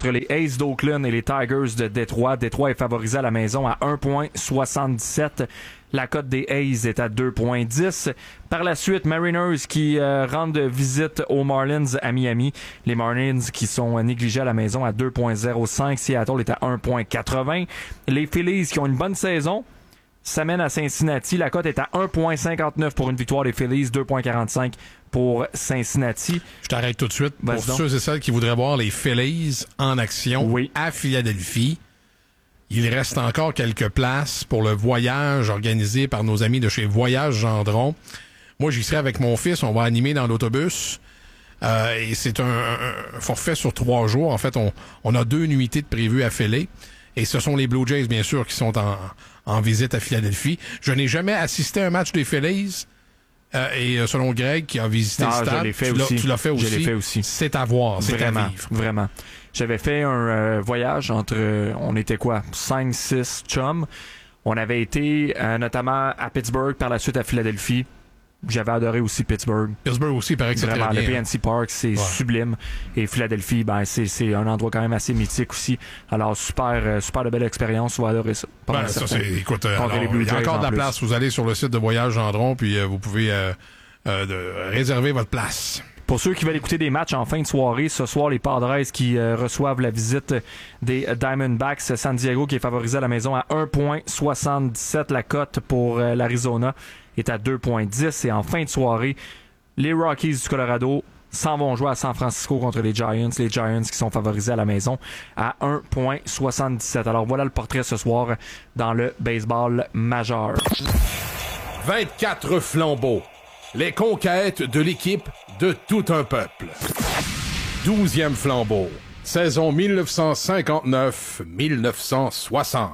entre les Aces d'Oakland et les Tigers de Détroit. Détroit est favorisé à la maison à 1,77. La cote des A's est à 2,10. Par la suite, Mariners qui rendent visite aux Marlins à Miami. Les Marlins qui sont négligés à la maison à 2,05. Seattle est à 1,80. Les Phillies qui ont une bonne saison s'amènent à Cincinnati. La cote est à 1,59 pour une victoire des Phillies, 2,45 pour Cincinnati. Je t'arrête tout de suite. Pour ceux et celles qui voudraient voir les Phillies en action à Philadelphie, il reste encore quelques places pour le voyage organisé par nos amis de chez Voyage Gendron. Moi, j'y serai avec mon fils. On va animer dans l'autobus. Et c'est un forfait sur 3 jours. En fait, on a 2 nuitées de prévues à Philly. Et ce sont les Blue Jays, bien sûr, qui sont en visite à Philadelphie. Je n'ai jamais assisté à un match des Phillies. Et selon Greg, qui a visité le stade, tu l'as fait aussi. Je l'ai fait aussi. C'est à voir, c'est à vivre. Vraiment. J'avais fait un voyage entre, on était quoi, 5-6 chums. On avait été notamment à Pittsburgh, par la suite à Philadelphie. J'avais adoré aussi Pittsburgh. Pittsburgh aussi, il paraît que c'est très bien. Le PNC Park, c'est sublime. Et Philadelphie, ben, c'est un endroit quand même assez mythique aussi. Alors, super de belle expérience. On va adorer ça. Ça, c'est, écoute, alors, il y a encore de la place. Vous allez sur le site de Voyage Gendron, puis vous pouvez réserver votre place. Pour ceux qui veulent écouter des matchs en fin de soirée, ce soir, les Padres qui reçoivent la visite des Diamondbacks. San Diego qui est favorisé à la maison à 1,77. La cote pour l'Arizona est à 2,10. Et en fin de soirée, les Rockies du Colorado s'en vont jouer à San Francisco contre les Giants. Les Giants qui sont favorisés à la maison à 1,77. Alors voilà le portrait ce soir dans le baseball majeur. 24 flambeaux. Les conquêtes de l'équipe de tout un peuple. 12e flambeau. Saison 1959-1960.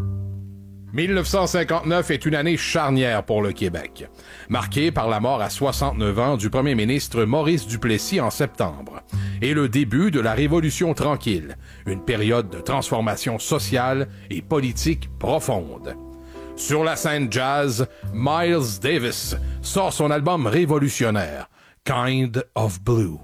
1959 est une année charnière pour le Québec, marquée par la mort à 69 ans du premier ministre Maurice Duplessis en septembre, et le début de la Révolution tranquille, une période de transformation sociale et politique profonde. Sur la scène jazz, Miles Davis sort son album révolutionnaire, Kind of Blue.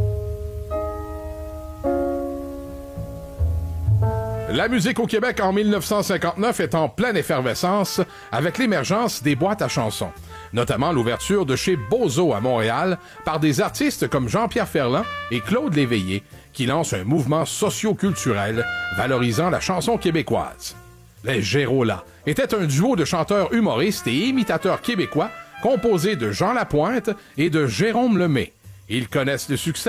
La musique au Québec en 1959 est en pleine effervescence avec l'émergence des boîtes à chansons, notamment l'ouverture de chez Bozo à Montréal par des artistes comme Jean-Pierre Ferland et Claude Léveillé qui lancent un mouvement socio-culturel valorisant la chanson québécoise. Les Gérolas étaient un duo de chanteurs humoristes et imitateurs québécois composé de Jean Lapointe et de Jérôme Lemay. Ils connaissent le succès